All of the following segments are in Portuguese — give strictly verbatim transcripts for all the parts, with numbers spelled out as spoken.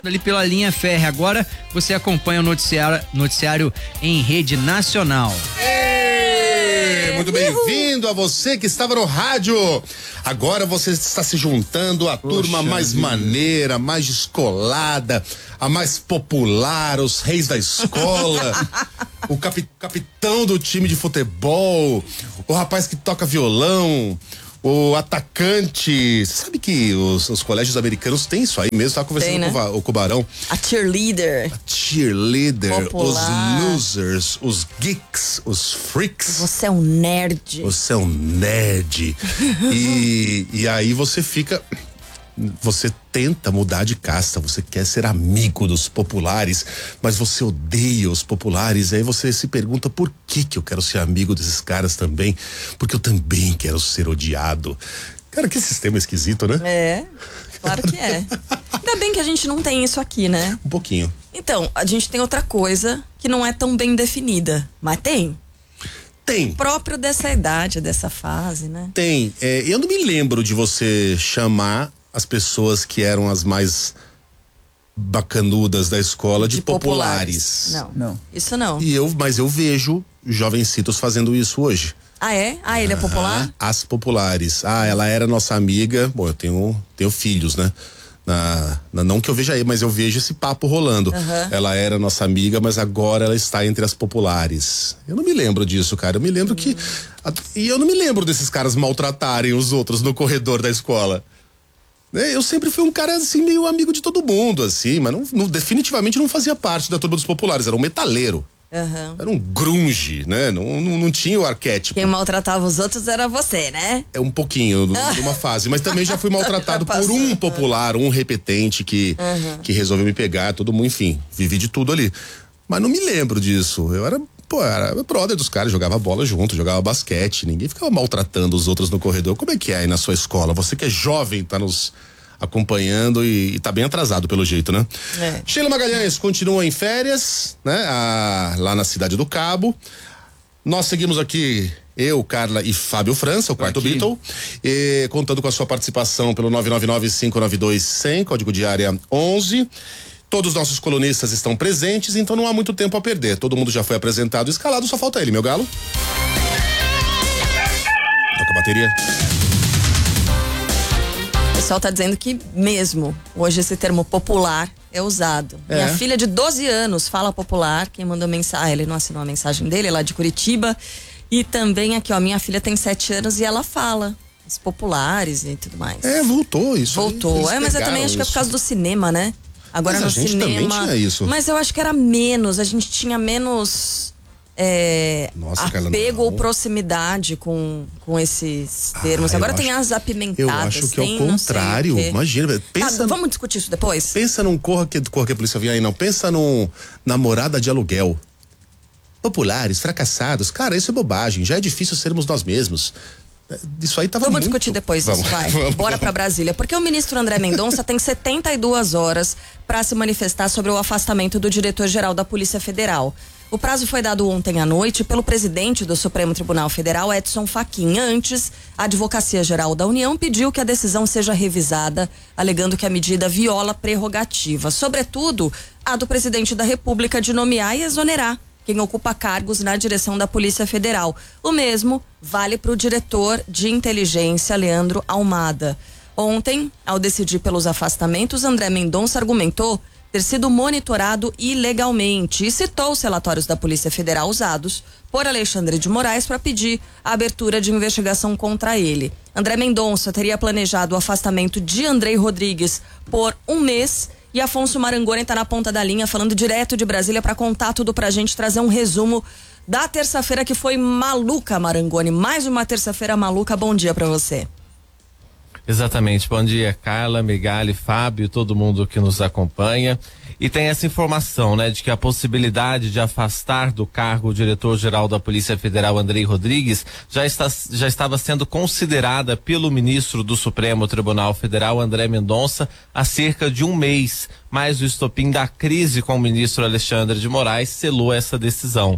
ali pela linha férrea. Agora você acompanha o noticiário, noticiário em rede nacional. Ei, muito bem-vindo a você que estava no rádio. Agora você está se juntando à Poxa turma mais vida. maneira, mais descolada, a mais popular, os reis da escola, o capi, capitão do time de futebol, o rapaz que toca violão, o atacante. Você sabe que os, os colégios americanos têm isso aí mesmo? Tava conversando Tem, né? com, o, com o Barão. A cheerleader. A cheerleader, popular. Os losers, os geeks, os freaks. Você é um nerd. Você é um nerd. e, e aí você fica... Você tenta mudar de casta, você quer ser amigo dos populares, mas você odeia os populares, aí você se pergunta por que que eu quero ser amigo desses caras também, porque eu também quero ser odiado. Cara, que sistema esquisito, né? É, claro que é. Ainda bem que a gente não tem isso aqui, né? Um pouquinho. Então, a gente tem outra coisa que não é tão bem definida, mas tem. Tem. Próprio dessa idade, dessa fase, né? Tem. É, eu não me lembro de você chamar as pessoas que eram as mais bacanudas da escola de, de populares. populares. Não, não. Isso não. E eu, mas eu vejo jovencitos fazendo isso hoje. Ah, é? Ah, ele é popular? Ah, as populares. Ah, ela era nossa amiga. Bom, eu tenho, tenho filhos, né? Na, na, não que eu veja aí, mas eu vejo esse papo rolando. Uhum. Ela era nossa amiga, mas agora ela está entre as populares. Eu não me lembro disso, cara. Eu me lembro uhum. que... A, e eu não me lembro desses caras maltratarem os outros no corredor da escola. Eu sempre fui um cara, assim, meio amigo de todo mundo, assim, mas não, não, definitivamente não fazia parte da turma dos populares, era um metaleiro. Uhum. Era um grunge, né? Não, não, não tinha o arquétipo. Quem maltratava os outros era você, né? É um pouquinho, numa fase, mas também já fui maltratado por um popular, um repetente que, uhum. que resolveu me pegar, todo mundo, enfim, vivi de tudo ali. Mas não me lembro disso, eu era... Pô, era brother dos caras, jogava bola junto, jogava basquete, ninguém ficava maltratando os outros no corredor. Como é que é aí na sua escola? Você que é jovem, tá nos acompanhando e, e tá bem atrasado pelo jeito, né? É. Sheila Magalhães continua em férias, né? Ah, lá na Cidade do Cabo. Nós seguimos aqui, eu, Carla e Fábio França, o quarto Beatle, e, contando com a sua participação pelo nove nove nove, cinco nove dois, cem, código de área onze. Todos os nossos colunistas estão presentes, então não há muito tempo a perder. Todo mundo já foi apresentado e escalado, só falta ele, meu galo. Toca a bateria. O pessoal tá dizendo que mesmo hoje esse termo popular é usado. É. Minha filha de doze anos fala popular, quem mandou mensagem, ele não assinou a mensagem dele, é lá de Curitiba. E também aqui, ó, minha filha tem sete anos e ela fala os populares e tudo mais. É, voltou isso. Voltou, é, mas eu também acho que é por causa do cinema, né? Agora mas no a gente cinema, também tinha isso. Mas eu acho que era menos, a gente tinha menos é, Nossa, apego ou proximidade com, com esses termos. Ah, Agora tem acho, as apimentadas. Eu acho que é o contrário, imagina. Pensa tá, vamos discutir isso depois? Pensa num corra que, corra que a polícia vinha aí, não. Pensa num namorada de aluguel. Populares, fracassados, cara, isso é bobagem, já é difícil sermos nós mesmos. Isso aí tava Vamos muito... discutir depois vamos, isso, vai. Vamos, Bora vamos. pra Brasília. Porque o ministro André Mendonça tem setenta e duas horas para se manifestar sobre o afastamento do diretor-geral da Polícia Federal. O prazo foi dado ontem à noite pelo presidente do Supremo Tribunal Federal, Edson Fachin. Antes, a Advocacia Geral da União pediu que a decisão seja revisada, alegando que a medida viola prerrogativa, sobretudo a do presidente da República de nomear e exonerar quem ocupa cargos na direção da Polícia Federal. O mesmo vale para o diretor de inteligência, Leandro Almada. Ontem, ao decidir pelos afastamentos, André Mendonça argumentou ter sido monitorado ilegalmente e citou os relatórios da Polícia Federal usados por Alexandre de Moraes para pedir a abertura de investigação contra ele. André Mendonça teria planejado o afastamento de Andrei Rodrigues por um mês. E Afonso Marangoni está na ponta da linha, falando direto de Brasília para contar tudo pra gente, trazer um resumo da terça-feira que foi maluca, Marangoni. Mais uma terça-feira maluca. Bom dia para você. Exatamente. Bom dia, Carla, Megali, Fábio, todo mundo que nos acompanha. E tem essa informação, né, de que a possibilidade de afastar do cargo o diretor-geral da Polícia Federal, Andrei Rodrigues, já, está, já estava sendo considerada pelo ministro do Supremo Tribunal Federal, André Mendonça, há cerca de um mês. Mas o estopim da crise com o ministro Alexandre de Moraes selou essa decisão.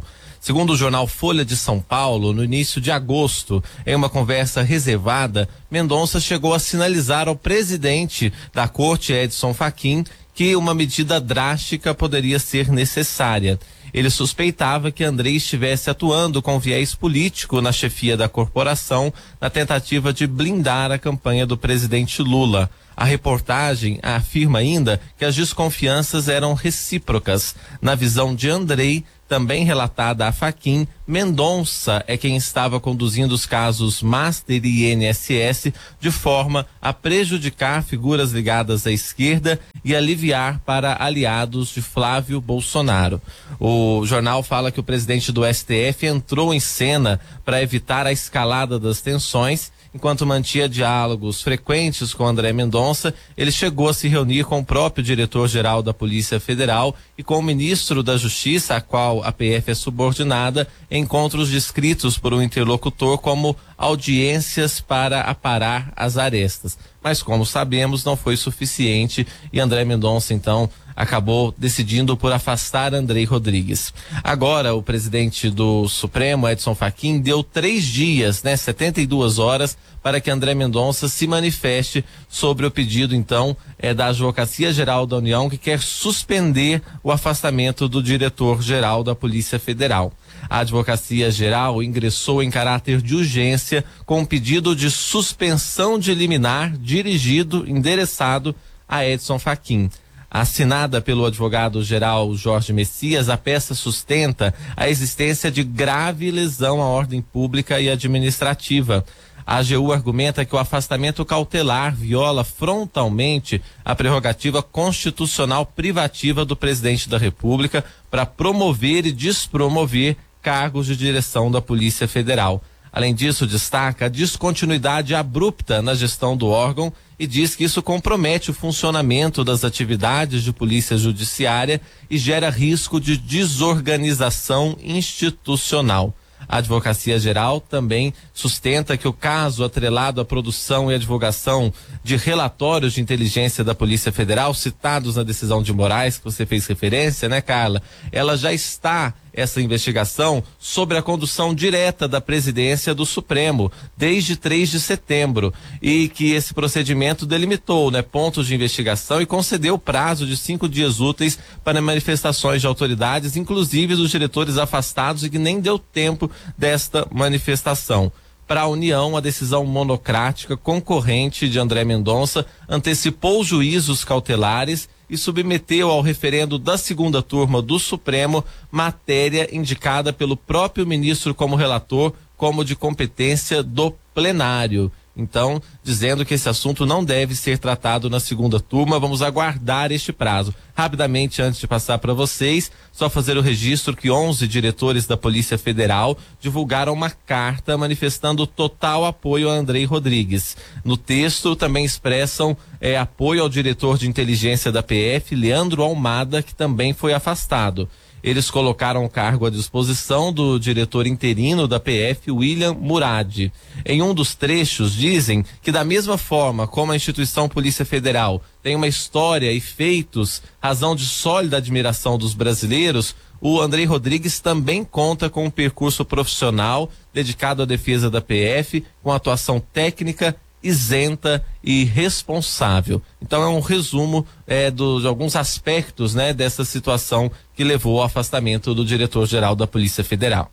Segundo o jornal Folha de São Paulo, no início de agosto, em uma conversa reservada, Mendonça chegou a sinalizar ao presidente da corte, Edson Fachin, que uma medida drástica poderia ser necessária. Ele suspeitava que Andrei estivesse atuando com viés político na chefia da corporação, na tentativa de blindar a campanha do presidente Lula. A reportagem afirma ainda que as desconfianças eram recíprocas. Na visão de Andrei, também relatada a Fachin, Mendonça é quem estava conduzindo os casos Master e I N S S de forma a prejudicar figuras ligadas à esquerda e aliviar para aliados de Flávio Bolsonaro. O jornal fala que o presidente do S T F entrou em cena para evitar a escalada das tensões. Enquanto mantinha diálogos frequentes com André Mendonça, ele chegou a se reunir com o próprio diretor-geral da Polícia Federal e com o ministro da Justiça, a qual a P F é subordinada, em encontros descritos por um interlocutor como audiências para aparar as arestas. Mas, como sabemos, não foi suficiente e André Mendonça, então, acabou decidindo por afastar Andrei Rodrigues. Agora, o presidente do Supremo, Edson Fachin, deu três dias, né, setenta e duas horas, para que André Mendonça se manifeste sobre o pedido, então, é, da Advocacia Geral da União, que quer suspender o afastamento do diretor-geral da Polícia Federal. A Advocacia Geral ingressou em caráter de urgência com um pedido de suspensão de liminar dirigido, endereçado a Edson Fachin. Assinada pelo advogado-geral Jorge Messias, a peça sustenta a existência de grave lesão à ordem pública e administrativa. A AGU argumenta que o afastamento cautelar viola frontalmente a prerrogativa constitucional privativa do presidente da República para promover e despromover cargos de direção da Polícia Federal. Além disso, destaca a descontinuidade abrupta na gestão do órgão e diz que isso compromete o funcionamento das atividades de polícia judiciária e gera risco de desorganização institucional. A Advocacia Geral também sustenta que o caso atrelado à produção e à divulgação de relatórios de inteligência da Polícia Federal, citados na decisão de Moraes, que você fez referência, né, Carla? Ela já está, essa investigação, sobre a condução direta da presidência do Supremo, desde três de setembro, e que esse procedimento delimitou, né, pontos de investigação e concedeu prazo de cinco dias úteis para manifestações de autoridades, inclusive dos diretores afastados, e que nem deu tempo desta manifestação. Para a União, a decisão monocrática concorrente de André Mendonça antecipou os juízos cautelares e submeteu ao referendo da segunda turma do Supremo matéria indicada pelo próprio ministro como relator, como de competência do plenário. Então, dizendo que esse assunto não deve ser tratado na segunda turma, vamos aguardar este prazo. Rapidamente, antes de passar para vocês, só fazer o registro que onze diretores da Polícia Federal divulgaram uma carta manifestando total apoio a Andrei Rodrigues. No texto também expressam é, apoio ao diretor de inteligência da P F, Leandro Almada, que também foi afastado. Eles colocaram o cargo à disposição do diretor interino da P F, William Murad. Em um dos trechos, dizem que da mesma forma como a instituição Polícia Federal tem uma história e feitos, razão de sólida admiração dos brasileiros, o Andrei Rodrigues também conta com um percurso profissional dedicado à defesa da P F, com atuação técnica, isenta e responsável. Então é um resumo é, do, de alguns aspectos, né, dessa situação que levou ao afastamento do diretor-geral da Polícia Federal.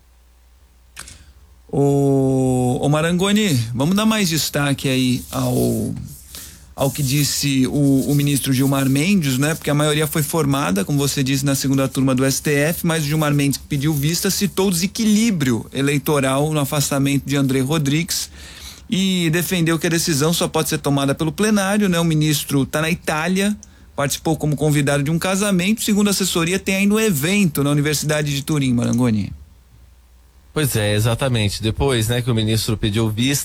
O, o Marangoni, vamos dar mais destaque aí ao ao que disse o, o ministro Gilmar Mendes, né? Porque a maioria foi formada, como você disse, na segunda turma do S T F, mas o Gilmar Mendes, que pediu vista, citou o desequilíbrio eleitoral no afastamento de André Rodrigues e defendeu que a decisão só pode ser tomada pelo plenário, né? O ministro está na Itália, participou como convidado de um casamento, segundo a assessoria tem ainda um evento na Universidade de Turim, Marangoni. Pois é, exatamente. Depois, né, que o ministro pediu vista,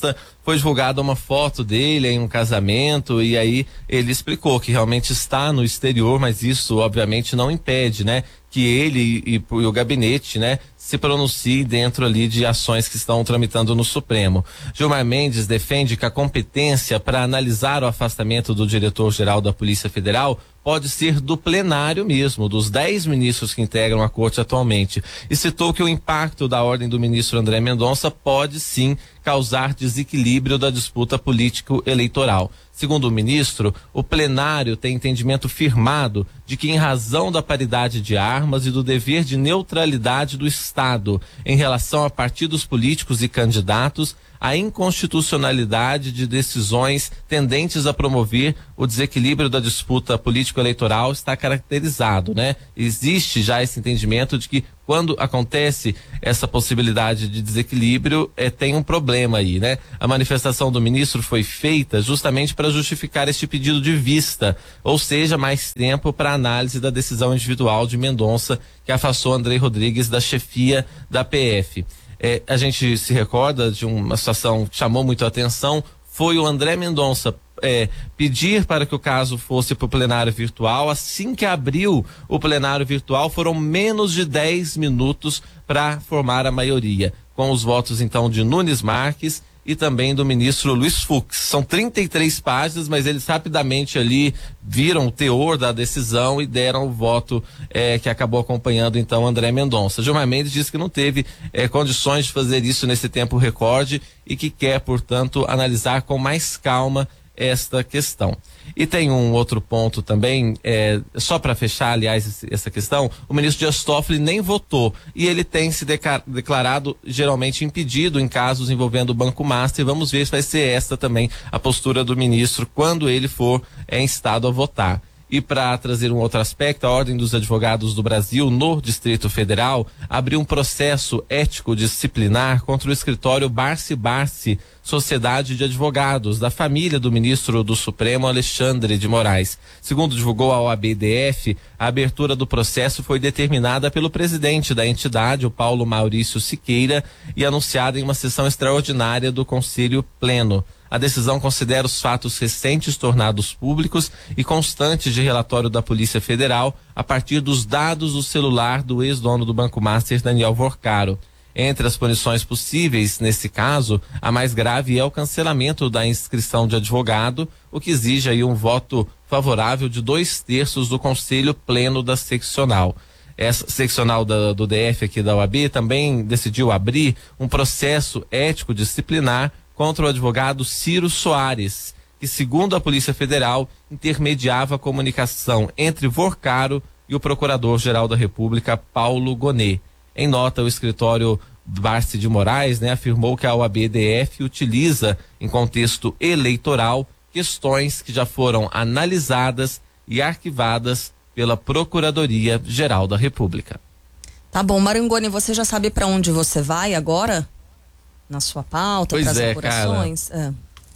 foi divulgada uma foto dele em um casamento e aí ele explicou que realmente está no exterior, mas isso obviamente não impede, né, que ele e, e o gabinete, né, se pronuncie dentro ali de ações que estão tramitando no Supremo. Gilmar Mendes defende que a competência para analisar o afastamento do diretor-geral da Polícia Federal pode ser do plenário mesmo, dos dez ministros que integram a corte atualmente, e citou que o impacto da ordem do ministro André Mendonça pode sim causar desequilíbrio da disputa político-eleitoral. Segundo o ministro, o plenário tem entendimento firmado de que, em razão da paridade de armas e do dever de neutralidade do Estado em relação a partidos políticos e candidatos, a inconstitucionalidade de decisões tendentes a promover o desequilíbrio da disputa político-eleitoral está caracterizado, né? Existe já esse entendimento de que quando acontece essa possibilidade de desequilíbrio, é, tem um problema aí, né? A manifestação do ministro foi feita justamente para justificar este pedido de vista, ou seja, mais tempo para análise da decisão individual de Mendonça, que afastou Andrei Rodrigues da chefia da P F. É, a gente se recorda de uma situação que chamou muito a atenção, foi o André Mendonça é, pedir para que o caso fosse para o plenário virtual. Assim que abriu o plenário virtual, foram menos de dez minutos para formar a maioria, com os votos então de Nunes Marques e também do ministro Luiz Fux. São trinta e três páginas, mas eles rapidamente ali viram o teor da decisão e deram o voto eh, que acabou acompanhando então André Mendonça. Gilmar Mendes disse que não teve eh, condições de fazer isso nesse tempo recorde e que quer, portanto, analisar com mais calma esta questão. E tem um outro ponto também, é, só para fechar, aliás, esse, essa questão, o ministro Dias Toffoli nem votou e ele tem se deca- declarado geralmente impedido em casos envolvendo o Banco Master. Vamos ver se vai ser esta também a postura do ministro quando ele for é, instado a votar. E para trazer um outro aspecto, a Ordem dos Advogados do Brasil, no Distrito Federal, abriu um processo ético disciplinar contra o escritório Barsi Barsi, Sociedade de Advogados, da família do ministro do Supremo, Alexandre de Moraes. Segundo divulgou a O A B D F, a abertura do processo foi determinada pelo presidente da entidade, o Paulo Maurício Siqueira, e anunciada em uma sessão extraordinária do Conselho Pleno. A decisão considera os fatos recentes tornados públicos e constantes de relatório da Polícia Federal a partir dos dados do celular do ex-dono do Banco Master, Daniel Vorcaro. Entre as punições possíveis, nesse caso, a mais grave é o cancelamento da inscrição de advogado, o que exige aí um voto favorável de dois terços do Conselho Pleno da Seccional. Essa seccional da, do D F aqui da O A B também decidiu abrir um processo ético disciplinar contra o advogado Ciro Soares, que, segundo a Polícia Federal, intermediava a comunicação entre Vorcaro e o Procurador-Geral da República, Paulo Gonet. Em nota, o escritório Barsi de Moraes, né, afirmou que a O A B D F utiliza, em contexto eleitoral, questões que já foram analisadas e arquivadas pela Procuradoria-Geral da República. Tá bom, Marangoni, você já sabe para onde você vai agora? Na sua pauta, para as é, apurações? Cara, é.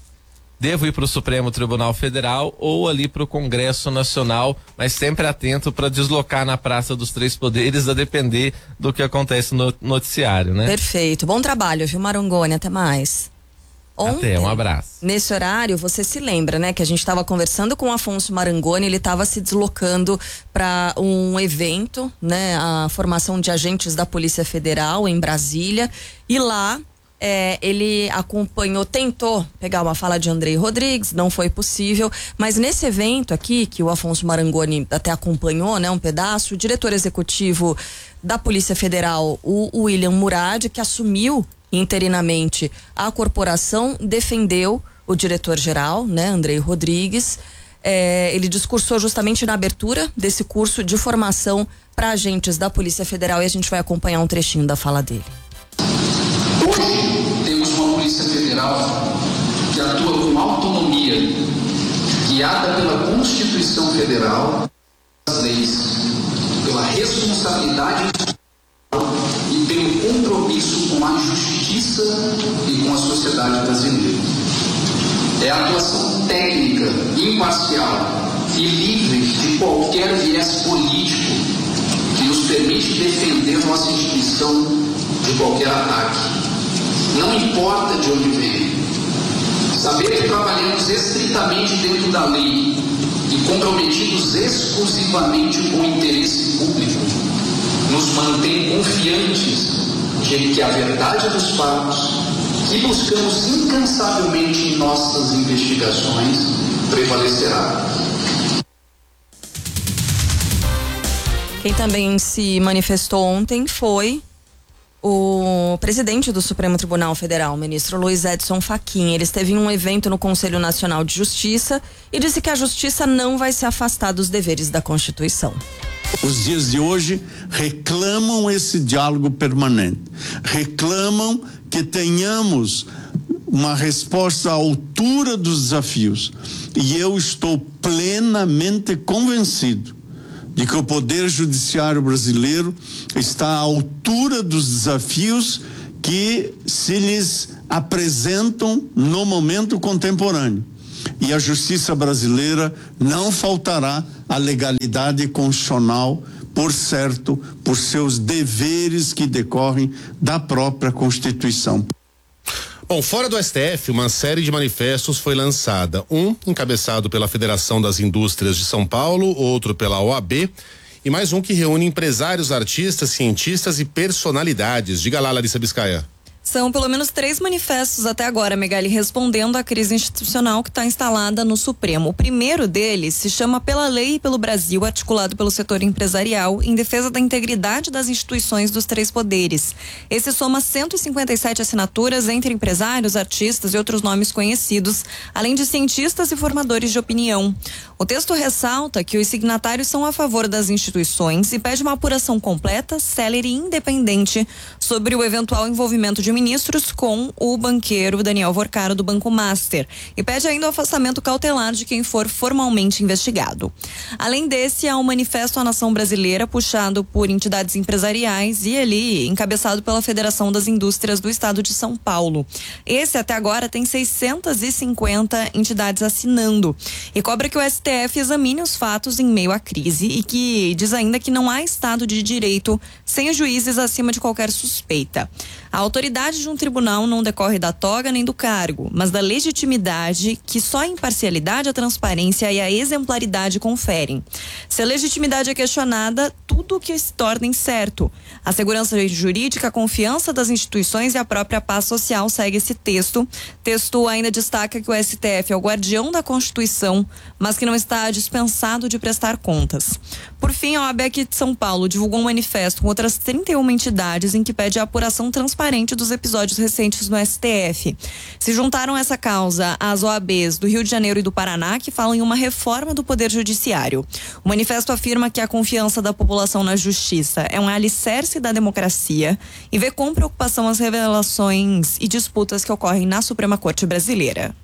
Devo ir para o Supremo Tribunal Federal ou ali para o Congresso Nacional, mas sempre atento para deslocar na Praça dos Três Poderes, a depender do que acontece no noticiário, né? Perfeito. Bom trabalho, viu, Marangoni? Até mais. Ontem, Até, um abraço. Nesse horário, você se lembra, né, que a gente estava conversando com o Afonso Marangoni, ele estava se deslocando para um evento, né, a formação de agentes da Polícia Federal em Brasília, e lá É, ele acompanhou, tentou pegar uma fala de Andrei Rodrigues, não foi possível, mas nesse evento aqui, que o Afonso Marangoni até acompanhou, né, um pedaço, o diretor executivo da Polícia Federal, o William Murad, que assumiu interinamente a corporação, defendeu o diretor-geral, né, Andrei Rodrigues. É, ele discursou justamente na abertura desse curso de formação para agentes da Polícia Federal, e a gente vai acompanhar um trechinho da fala dele. Hoje temos uma Polícia Federal que atua com autonomia, guiada pela Constituição Federal, pelas leis, pela responsabilidade e pelo compromisso com a justiça e com a sociedade brasileira. É a atuação técnica, imparcial e livre de qualquer viés político que nos permite defender nossa instituição de qualquer ataque. Não importa de onde vem, Saber que trabalhamos estritamente dentro da lei e comprometidos exclusivamente com o interesse público nos mantém confiantes de que a verdade dos fatos que buscamos incansavelmente em nossas investigações prevalecerá. Quem também se manifestou ontem foi o presidente do Supremo Tribunal Federal, o ministro Luiz Edson Fachin. Ele esteve em um evento no Conselho Nacional de Justiça e disse que a justiça não vai se afastar dos deveres da Constituição. Os dias de hoje reclamam esse diálogo permanente, reclamam que tenhamos uma resposta à altura dos desafios. E eu estou plenamente convencido de que o Poder Judiciário brasileiro está à altura dos desafios que se lhes apresentam no momento contemporâneo. E a justiça brasileira não faltará à legalidade constitucional, por certo, por seus deveres que decorrem da própria Constituição. Bom, fora do S T F, uma série de manifestos foi lançada. Um encabeçado pela Federação das Indústrias de São Paulo, outro pela O A B e mais um que reúne empresários, artistas, cientistas e personalidades. Diga lá, Larissa Biscaia. São pelo menos três manifestos até agora, Megali, respondendo à crise institucional que está instalada no Supremo. O primeiro deles se chama Pela Lei e pelo Brasil, articulado pelo setor empresarial, em defesa da integridade das instituições dos três poderes. Esse soma cento e cinquenta e sete assinaturas entre empresários, artistas e outros nomes conhecidos, além de cientistas e formadores de opinião. O texto ressalta que os signatários são a favor das instituições e pede uma apuração completa, célere e independente sobre o eventual envolvimento de ministros com o banqueiro Daniel Vorcaro do Banco Master e pede ainda o afastamento cautelar de quem for formalmente investigado. Além desse, há um manifesto à nação brasileira puxado por entidades empresariais e ali encabeçado pela Federação das Indústrias do Estado de São Paulo. Esse até agora tem seiscentas e cinquenta entidades assinando e cobra que o S T F examine os fatos em meio à crise e que diz ainda que não há Estado de Direito sem os juízes acima de qualquer suspeita. A autoridade de um tribunal não decorre da toga nem do cargo, mas da legitimidade que só a imparcialidade, a transparência e a exemplaridade conferem. Se a legitimidade é questionada, tudo o que se torna incerto. A segurança jurídica, a confiança das instituições e a própria paz social segue esse texto. Texto ainda destaca que o S T F é o guardião da Constituição, mas que não está dispensado de prestar contas. Por fim, a O A B aqui de São Paulo divulgou um manifesto com outras trinta e uma entidades em que pede a apuração transparente dos episódios recentes no S T F. Se juntaram a essa causa as O A Bs do Rio de Janeiro e do Paraná, que falam em uma reforma do Poder Judiciário. O manifesto afirma que a confiança da população na justiça é um alicerce da democracia e vê com preocupação as revelações e disputas que ocorrem na Suprema Corte Brasileira.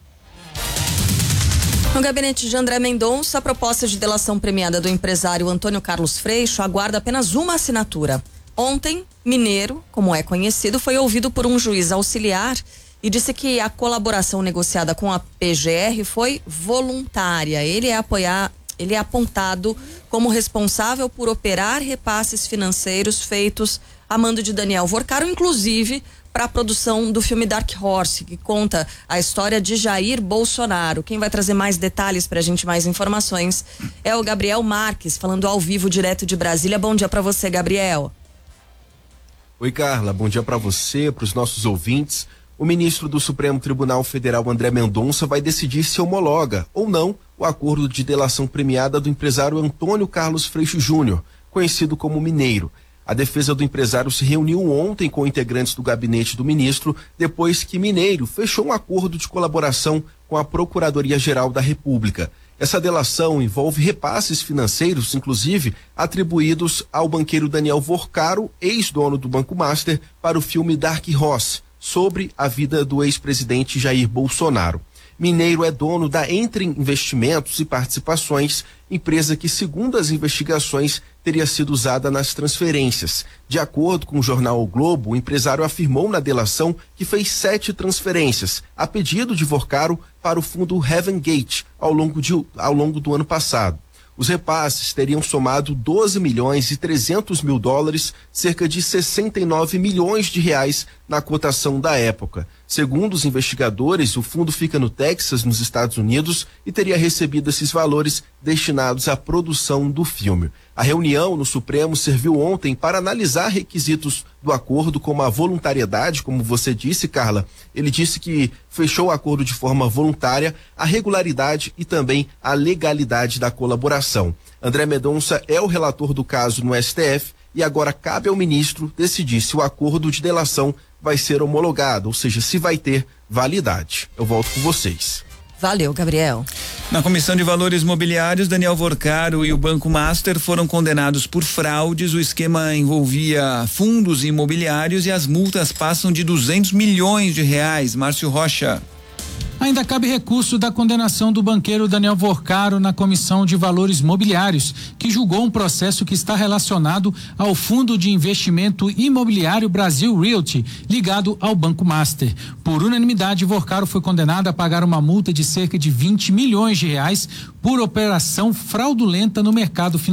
No gabinete de André Mendonça, a proposta de delação premiada do empresário Antônio Carlos Freixo aguarda apenas uma assinatura. Ontem, Mineiro, como é conhecido, foi ouvido por um juiz auxiliar e disse que a colaboração negociada com a P G R foi voluntária. Ele é, apoiar, ele é apontado como responsável por operar repasses financeiros feitos a mando de Daniel Vorcaro, inclusive para a produção do filme Dark Horse, que conta a história de Jair Bolsonaro. Quem vai trazer mais detalhes para a gente, mais informações, é o Gabriel Marques, falando ao vivo direto de Brasília. Bom dia para você, Gabriel. Oi, Carla, bom dia para você, para os nossos ouvintes. O ministro do Supremo Tribunal Federal, André Mendonça, vai decidir se homologa ou não o acordo de delação premiada do empresário Antônio Carlos Freixo Júnior, conhecido como Mineiro. A defesa do empresário se reuniu ontem com integrantes do gabinete do ministro, depois que Mineiro fechou um acordo de colaboração com a Procuradoria-Geral da República. Essa delação envolve repasses financeiros, inclusive atribuídos ao banqueiro Daniel Vorcaro, ex-dono do Banco Master, para o filme Dark Horse, sobre a vida do ex-presidente Jair Bolsonaro. Mineiro é dono da Entre Investimentos e Participações, empresa que, segundo as investigações, teria sido usada nas transferências. De acordo com o jornal O Globo, o empresário afirmou na delação que fez sete transferências, a pedido de Vorcaro, para o fundo Heaven Gate, ao longo, de, ao longo do ano passado. Os repasses teriam somado doze milhões e trezentos mil dólares, cerca de sessenta e nove milhões de reais, na cotação da época. Segundo os investigadores, o fundo fica no Texas, nos Estados Unidos, e teria recebido esses valores destinados à produção do filme. A reunião no Supremo serviu ontem para analisar requisitos do acordo, como a voluntariedade, como você disse, Carla. Ele disse que fechou o acordo de forma voluntária, a regularidade e também a legalidade da colaboração. André Mendonça é o relator do caso no S T F e agora cabe ao ministro decidir se o acordo de delação vai ser homologado, ou seja, se vai ter validade. Eu volto com vocês. Valeu, Gabriel. Na Comissão de Valores Mobiliários, Daniel Vorcaro e o Banco Master foram condenados por fraudes. O esquema envolvia fundos imobiliários e as multas passam de duzentos milhões de reais. Márcio Rocha. Ainda cabe recurso da condenação do banqueiro Daniel Vorcaro na Comissão de Valores Mobiliários, que julgou um processo que está relacionado ao Fundo de Investimento Imobiliário Brasil Realty, ligado ao Banco Master. Por unanimidade, Vorcaro foi condenado a pagar uma multa de cerca de vinte milhões de reais por operação fraudulenta no mercado financeiro.